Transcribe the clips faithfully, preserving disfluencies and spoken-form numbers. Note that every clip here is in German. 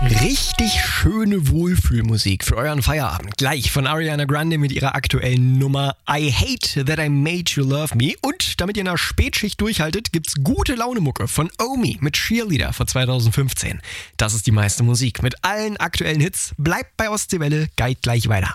Richtig schöne Wohlfühlmusik für euren Feierabend. Gleich von Ariana Grande mit ihrer aktuellen Nummer I Hate That I Made You Love Me. Und damit ihr in der Spätschicht durchhaltet, gibt's gute Laune-Mucke von Omi mit Cheerleader von zweitausendfünfzehn. Das ist die meiste Musik mit allen aktuellen Hits. Bleibt bei Ostseewelle, geht gleich weiter.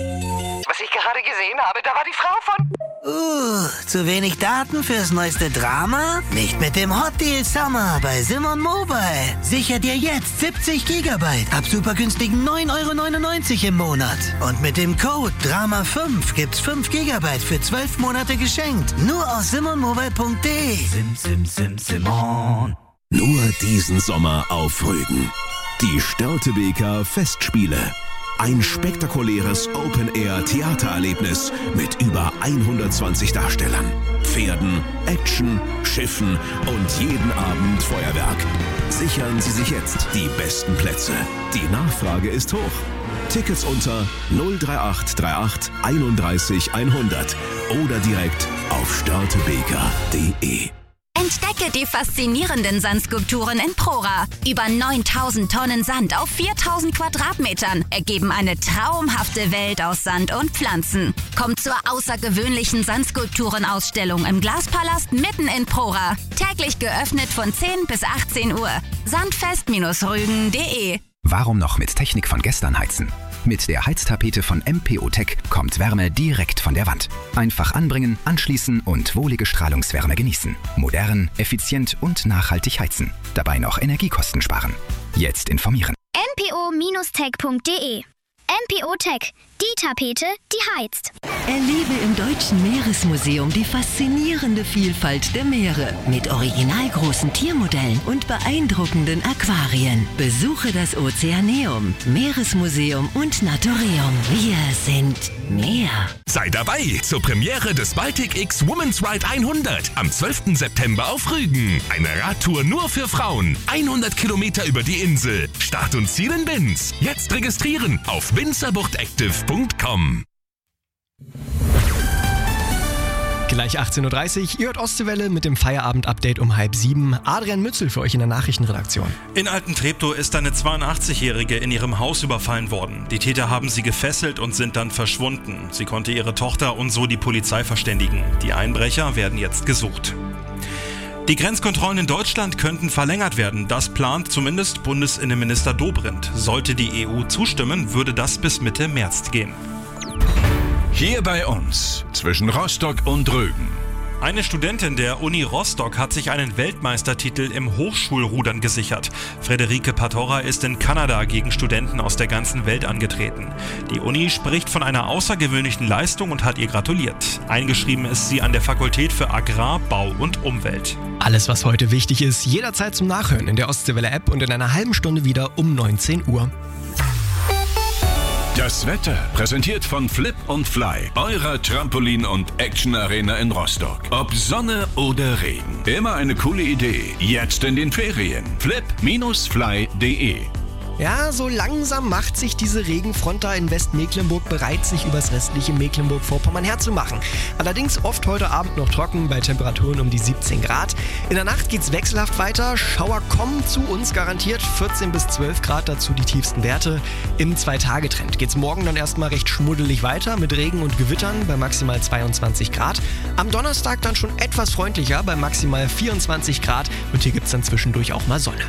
Was ich gerade gesehen habe, da war die Frau von... Uh, zu wenig Daten fürs neueste Drama? Nicht mit dem Hot Deal Summer bei Simon Mobile. Sicher dir jetzt siebzig Gigabyte ab super günstigen neun Euro neunundneunzig im Monat. Und mit dem Code Drama fünf gibt's fünf Gigabyte für zwölf Monate geschenkt. Nur auf simonmobile punkt de. Sim, sim, sim, Simon. Nur diesen Sommer auf Rügen. Die Störtebeker Festspiele. Ein spektakuläres Open-Air-Theatererlebnis mit über hundertzwanzig Darstellern, Pferden, Action, Schiffen und jeden Abend Feuerwerk. Sichern Sie sich jetzt die besten Plätze. Die Nachfrage ist hoch. Tickets unter null drei acht drei acht einunddreißig hundert oder direkt auf störtebeker punkt de. Entdecke die faszinierenden Sandskulpturen in Prora. Über neuntausend Tonnen Sand auf viertausend Quadratmetern ergeben eine traumhafte Welt aus Sand und Pflanzen. Kommt zur außergewöhnlichen Sandskulpturenausstellung im Glaspalast mitten in Prora. Täglich geöffnet von zehn bis achtzehn Uhr. sandfest Rügen punkt de. Warum noch mit Technik von gestern heizen? Mit der Heiztapete von M P O Tech kommt Wärme direkt von der Wand. Einfach anbringen, anschließen und wohlige Strahlungswärme genießen. Modern, effizient und nachhaltig heizen. Dabei noch Energiekosten sparen. Jetzt informieren. m p o Bindestrich tech punkt de. M P O Tech, die Tapete, die heizt. Erlebe im Deutschen Meeresmuseum die faszinierende Vielfalt der Meere mit originalgroßen Tiermodellen und beeindruckenden Aquarien. Besuche das Ozeaneum, Meeresmuseum und Naturium. Wir sind Meer. Sei dabei zur Premiere des Baltic X Women's Ride hundert am zwölften September auf Rügen. Eine Radtour nur für Frauen. hundert Kilometer über die Insel. Start und Ziel in Binz. Jetzt registrieren auf winzerbuchtactive punkt com. Gleich achtzehn Uhr dreißig, ihr hört Ostseewelle mit dem Feierabend-Update um halb sieben. Adrian Mützel für euch in der Nachrichtenredaktion. In Altentreptow ist eine zweiundachtzigjährige in ihrem Haus überfallen worden. Die Täter haben sie gefesselt und sind dann verschwunden. Sie konnte ihre Tochter und so die Polizei verständigen. Die Einbrecher werden jetzt gesucht. Die Grenzkontrollen in Deutschland könnten verlängert werden. Das plant zumindest Bundesinnenminister Dobrindt. Sollte die E U zustimmen, würde das bis Mitte März gehen. Hier bei uns, zwischen Rostock und Rügen. Eine Studentin der Uni Rostock hat sich einen Weltmeistertitel im Hochschulrudern gesichert. Frederike Patora ist in Kanada gegen Studenten aus der ganzen Welt angetreten. Die Uni spricht von einer außergewöhnlichen Leistung und hat ihr gratuliert. Eingeschrieben ist sie an der Fakultät für Agrar, Bau und Umwelt. Alles, was heute wichtig ist, jederzeit zum Nachhören in der Ostseewelle-App und in einer halben Stunde wieder um neunzehn Uhr. Das Wetter präsentiert von Flip und Fly, eurer Trampolin- und Action-Arena in Rostock. Ob Sonne oder Regen, immer eine coole Idee. Jetzt in den Ferien. flip Bindestrich fly punkt de. Ja, so langsam macht sich diese Regenfront da in Westmecklenburg bereit, sich übers restliche Mecklenburg-Vorpommern herzumachen. Allerdings oft heute Abend noch trocken bei Temperaturen um die siebzehn Grad. In der Nacht geht's wechselhaft weiter. Schauer kommen zu uns garantiert. vierzehn bis zwölf Grad, dazu die tiefsten Werte. Im Zwei-Tage-Trend geht's morgen dann erstmal recht schmuddelig weiter mit Regen und Gewittern bei maximal zweiundzwanzig Grad. Am Donnerstag dann schon etwas freundlicher bei maximal vierundzwanzig Grad und hier gibt's dann zwischendurch auch mal Sonne.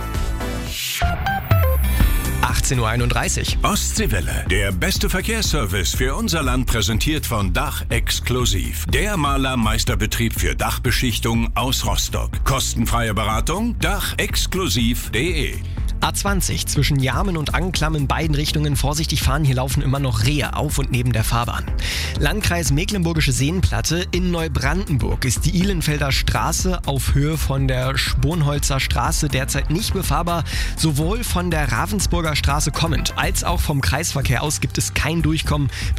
achtzehn Uhr einunddreißig. Ostseewelle, der beste Verkehrsservice für unser Land, präsentiert von Dach Exklusiv. Der Malermeisterbetrieb für Dachbeschichtung aus Rostock. Kostenfreie Beratung, dach exklusiv punkt de. A zwanzig zwischen Jarmen und Anklam in beiden Richtungen vorsichtig fahren. Hier laufen immer noch Rehe auf und neben der Fahrbahn. Landkreis Mecklenburgische Seenplatte in Neubrandenburg ist die Ihlenfelder Straße auf Höhe von der Sponholzer Straße derzeit nicht befahrbar. Sowohl von der Ravensburger Straße kommend als auch vom Kreisverkehr aus gibt es kein Durchkommen.